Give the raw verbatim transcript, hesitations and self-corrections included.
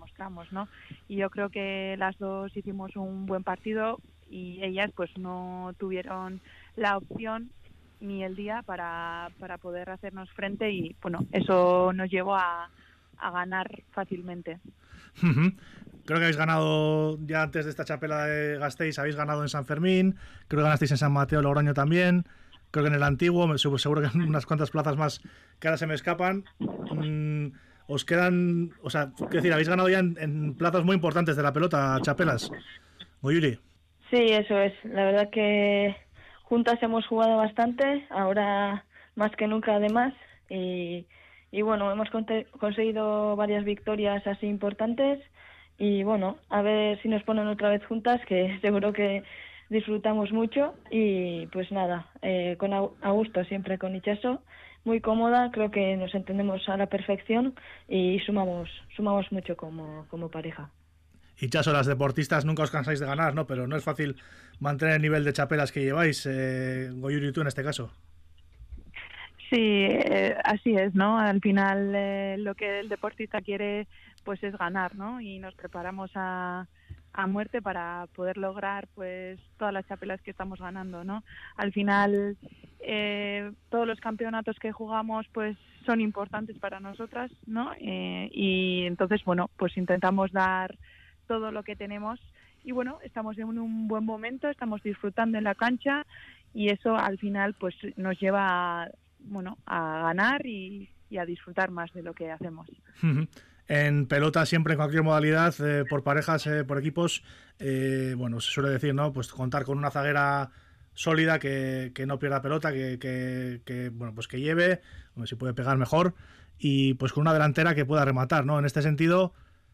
demostramos, ¿no? Y yo creo que las dos hicimos un buen partido y ellas pues no tuvieron la opción ni el día para, para poder hacernos frente y bueno, eso nos llevó a, a ganar fácilmente. Uh-huh. Creo que habéis ganado ya antes de esta chapela de Gasteiz, habéis ganado en San Fermín, creo que ganasteis en San Mateo, Logroño también, creo que en el antiguo, seguro que en unas cuantas plazas más que ahora se me escapan. Mm, os quedan, o sea, quiero decir, habéis ganado ya en, en plazas muy importantes de la pelota, chapelas. Goyuri. Sí, eso es. La verdad que juntas hemos jugado bastante, ahora más que nunca además, y, y bueno, hemos conte- conseguido varias victorias así importantes y bueno, a ver si nos ponen otra vez juntas, que seguro que disfrutamos mucho y pues nada, eh, con a gusto siempre con Itxaso, muy cómoda, creo que nos entendemos a la perfección y sumamos sumamos mucho como, como pareja. Itxaso, las deportistas nunca os cansáis de ganar, ¿no? Pero no es fácil mantener el nivel de chapelas que lleváis, eh, Goyuri y tú en este caso. Sí, eh, así es, ¿no? Al final eh, lo que el deportista quiere pues es ganar, ¿no? Y nos preparamos a, a muerte para poder lograr pues todas las chapelas que estamos ganando, ¿no? Al final eh, todos los campeonatos que jugamos pues son importantes para nosotras, ¿no? Eh, y entonces, bueno, pues intentamos dar todo lo que tenemos y bueno, estamos en un buen momento, estamos disfrutando en la cancha y eso al final pues nos lleva a, bueno, a ganar y, y a disfrutar más de lo que hacemos. Uh-huh. En pelota siempre, en cualquier modalidad, eh, por parejas, eh, por equipos, eh, bueno, se suele decir, ¿no? Pues contar con una zaguera sólida que, que no pierda pelota, que, que, que bueno, pues que lleve, bueno, si puede pegar mejor, y pues con una delantera que pueda rematar, ¿no? En este sentido,